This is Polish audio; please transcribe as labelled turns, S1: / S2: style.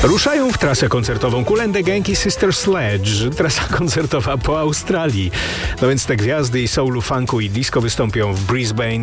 S1: Ruszają w trasę koncertową Kool and the Gang i Sister Sledge. Trasa koncertowa po Australii. No więc te gwiazdy i soulu, funku i disco wystąpią w Brisbane,